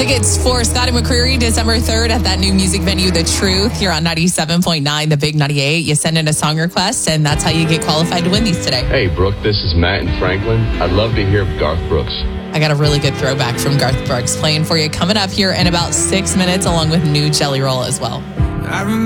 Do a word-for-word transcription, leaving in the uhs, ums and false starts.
Tickets for Scott and McCreery December third at that new music venue, The Truth, here on ninety-seven point nine, The Big ninety-eight. You send in a song request, and that's how you get qualified to win these today. Hey, Brooke, this is Matt in Franklin. I'd love to hear Garth Brooks. I got a really good throwback from Garth Brooks playing for you coming up here in about six minutes, along with new Jelly Roll as well. I remember